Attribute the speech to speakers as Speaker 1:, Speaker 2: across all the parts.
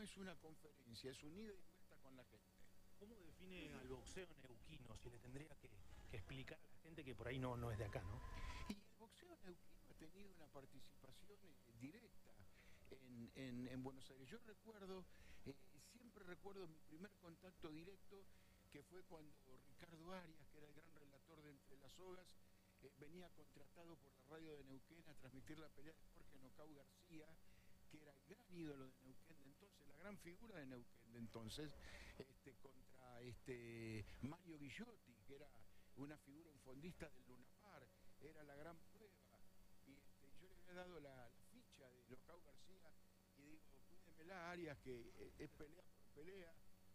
Speaker 1: es una conferencia, es un ida y vuelta con la gente.
Speaker 2: ¿Cómo define al boxeo neuquino? Si le tendría que explicar a la gente que por ahí no es de acá, ¿no?
Speaker 1: Y el boxeo neuquino ha tenido una participación directa en Buenos Aires. Yo recuerdo, siempre recuerdo mi primer contacto directo, que fue cuando Ricardo Arias, que era el gran relator de Entre las Sogas, venía contratado por la radio de Neuquén a transmitir la pelea de Jorge Nocau García, que era el gran ídolo de Neuquén de entonces, la gran figura de Neuquén de entonces, contra Mario Guillotti, que era una figura, un fondista del Lunapar, era la gran prueba. Y yo le había dado la ficha de Nocau García y digo, cuídemela, Arias, que es pelea por pelea.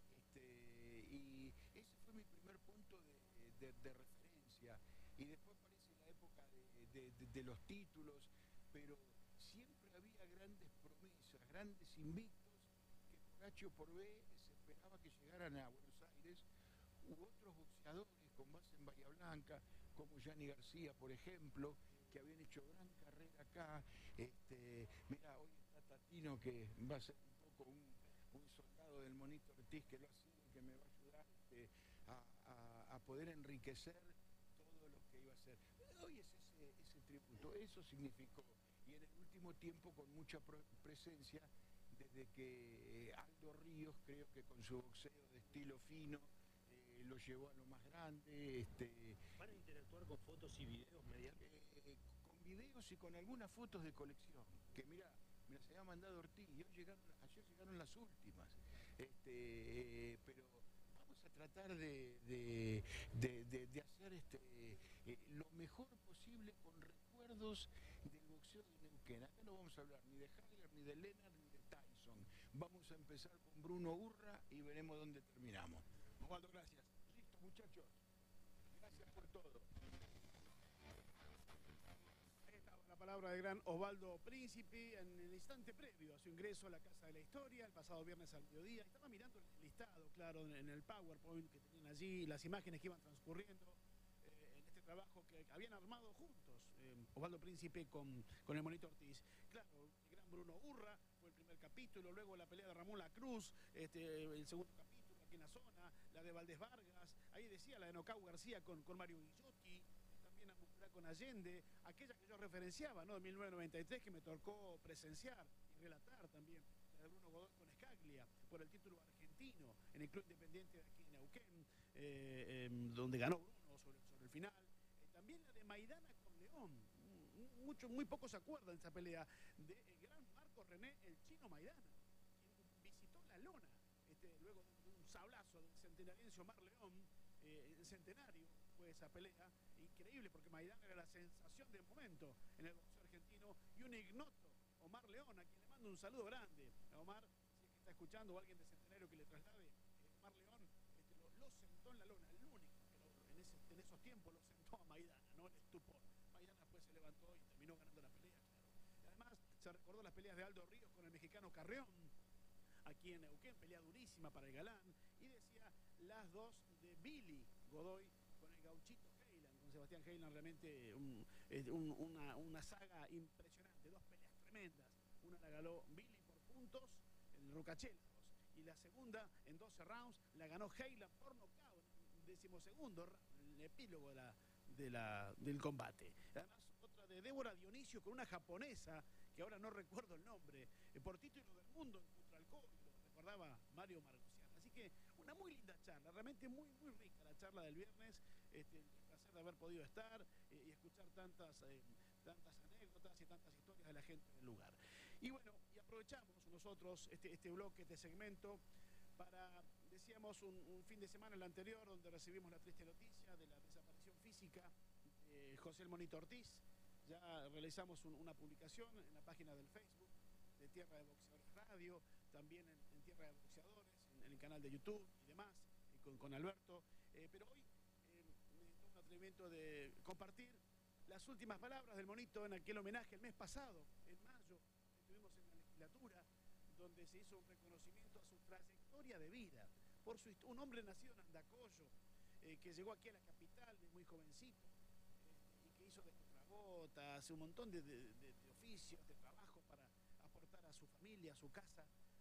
Speaker 1: Y ese fue mi primer punto de referencia. Y después aparece la época de los títulos, pero siempre había grandes promesas, grandes invictos que por H o por B se esperaba que llegaran a Buenos Aires, u otros boxeadores con base en Bahía Blanca, como Gianni García, por ejemplo, que habían hecho gran carrera acá. Mira, hoy está Tatino, que va a ser un poco un soldado del Monito Ortiz, que lo ha sido y que me va a ayudar a poder enriquecer todo lo que iba a ser. Hoy es ese tributo, eso significó. Y en el último tiempo con mucha presencia, desde que Aldo Ríos, creo que con su boxeo de estilo fino, lo llevó a lo más grande.
Speaker 2: ¿Van a interactuar con fotos y videos mediante?
Speaker 1: Con videos y con algunas fotos de colección, que mira, me las había mandado Ortiz y ayer llegaron las últimas. Pero vamos a tratar de hacer lo mejor posible con recuerdos del boxeo de Neuquén. Acá no vamos a hablar ni de Hagler, ni de Lennart, ni de Tyson. Vamos a empezar con Bruno Urra y veremos dónde terminamos. Osvaldo, gracias. Listo, muchachos. Gracias por todo.
Speaker 3: Ahí estaba la palabra del gran Osvaldo Príncipe en el instante previo a su ingreso a la Casa de la Historia, el pasado viernes al mediodía. Estaba mirando el listado, claro, en el PowerPoint que tenían allí, las imágenes que iban transcurriendo en este trabajo que habían armado juntos, Osvaldo Príncipe con el Monito Ortiz. Claro, el gran Bruno Urra fue el primer capítulo, luego la pelea de Ramón Lacruz, el segundo capítulo aquí en la zona, la de Valdés Vargas, ahí decía la de Nocau García con Mario Guillotti, también a Musculá con Allende, aquella que yo referenciaba, ¿no? De 1993, que me tocó presenciar y relatar también, la de Bruno Godoy con Escaglia, por el título argentino, en el Club Independiente de aquí en Neuquén, donde ganó Bruno sobre el final. También la de Maidana con León, muy pocos se acuerdan de esa pelea, de el gran Marco René, el chino Maidana, quien visitó la lona, luego de un sablazo del centenariense Omar León, el centenario fue esa pelea, increíble porque Maidana era la sensación del momento en el boxeo argentino, y un ignoto, Omar León, a quien le mando un saludo grande. A Omar, si es que está escuchando, o alguien de centenario que le traslade, Omar León lo sentó en la lona, el único que en esos tiempos lo sentó a Maidana, ¿no? El estupor. Maidana después se levantó y terminó ganando la pelea, claro. Y además se recordó las peleas de Aldo Ríos con el mexicano Carreón, aquí en Neuquén, pelea durísima para el Galán, y decía las dos de Billy Godoy con el gauchito Heylan, con Sebastián Heylan, realmente una saga impresionante, dos peleas tremendas. Una la ganó Billy por puntos, el Rucachela, y la segunda, en 12 rounds, la ganó Heylan por nocaut, en 12º round, el epílogo del combate. Además, otra de Débora Dionisio con una japonesa, que ahora no recuerdo el nombre, por título del mundo en Cutralcó, lo recordaba Mario Margusian. Así que una muy linda charla, realmente muy rica la charla del viernes, el placer de haber podido estar y escuchar tantas anécdotas y tantas historias de la gente del lugar. Y bueno, y aprovechamos nosotros este bloque, este segmento, para, decíamos, un fin de semana, el anterior, donde recibimos la triste noticia de la desaparición física de José el Monito Ortiz. Ya realizamos una publicación en la página del Facebook de Tierra de Boxeadores Radio, también en Tierra de Boxeadores, en el canal de YouTube y demás, con Alberto. Pero hoy me tomo un atrevimiento de compartir las últimas palabras del Monito en aquel homenaje el mes pasado, en mayo, que estuvimos en la legislatura, donde se hizo un reconocimiento a su trayectoria de vida, por un hombre nacido en Andacollo, que llegó aquí a la capital de muy jovencito, y que hizo de contrabotas, un montón de oficios, de trabajo para aportar a su familia, a su casa,